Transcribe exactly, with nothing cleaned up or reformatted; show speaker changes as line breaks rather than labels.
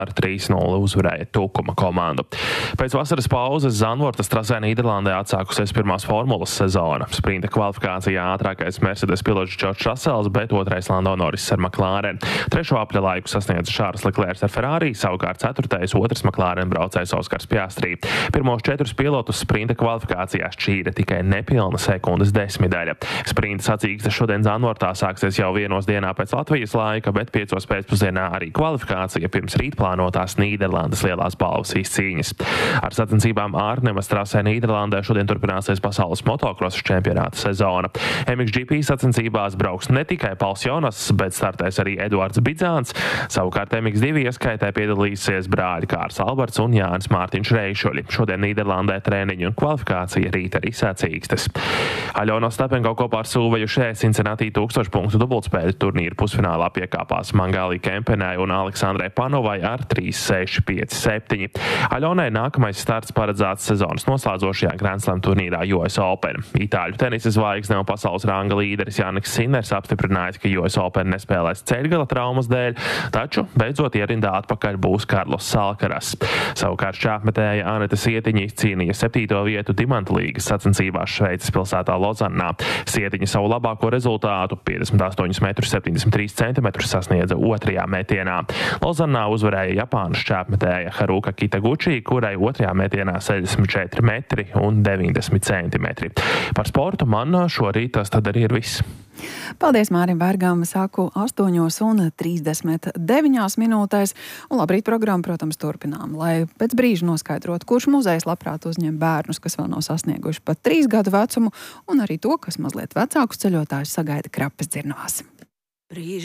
Ar trīs nulle uzvarēja Tukuma komandu. Pēc vasaras pauzes Zandvortas trasē Nīderlandē atsākusies pirmās formulas sezona. Sprinta kvalifikācijā ātrākais Mercedes pilots Džordžs Rasels, bet otrais Lando Norris ar McLaren. Trešo apļa laiku sasniedza Šārls Leklērs ar Ferrari, savukārt ceturtais otrs McLaren braucējs Oskars Piastri. Pirmos četrus pilotus sprinta kvalifikācijā šķīra tikai nepilna sekundes desmitdaļa. Sprinta sacīkstes šodien Zandvortā sāksies jau vienos dienā pēc Latvijas laika, bet piecos pēcpusdienā arī kvalifikācija pirms rīt plānotās Nīderlandes lielās balvas izcīņas. Ar sacensībām Ārnemas trasē Nīderlandē šodien turpināsies pasaules motokrosa čempionāta sezona. M X G P sacensībās brauks ne tikai Pauls Jonas, bet startēs arī Eduards Bidzāns. Savukārt M X divi ieskaitē piedalīsies brāļi Kārs Alberts un Jānis Mārtiņš Reišuļi. Šodien Nīderlandē treniņu un kvalifikācija, rīt arī sacīkstes. Aļona Ostapenko kopā ar Silveju Šē Cincinnati tūkstošu punktu dubultspēļu turnīru pusfinālā piekāpās Mangālī Kempenai un Aleksandrai Panovai ar trīs seši pieci septiņi. Aļonai nākamais starts paredzēts sezonas noslēdzošajā Grand Slam turnīrā U S Open. Itāļu tenisa zvaigzne un pasaules ranga līderis Jānis Sinners apstiprinājis, ka U S Open nespēlēs ceļgala traumas dēļ, taču beidzot ierindā atpakaļ būs Karlos Salkaras. Savukārt šķērsmetēja Aneta Sietiņa izcīnīja septīto vietu Dimanta līgas sacensībās Šveices pilsētā Lozannā. Sietiņa savu labāko rezultātu piecdesmit astoņi metri septiņdesmit trīs centimetrus sasniedza otrajā metienā. Lozannā uzvarēja Japānas šķērsmetēja Haruka Kitaguchi, kurai otrajā metienā sešdesmit četri metri un deviņdesmit centimetri. Par sportu man šorīt tas tad arī ir viss.
Paldies Mārim Vērgam, sāku astoņos un trīsdesmit deviņās minūtēs, un labrīt programmu, protams, turpinām, lai pēc brīža noskaidrot, kurš muzejs labprāt uzņem bērnus, kas vēl nav sasnieguši pat trīs gadu vecumu, un arī to, kas mazliet vecākus ceļotājus sagaida Krapas dzirnavās.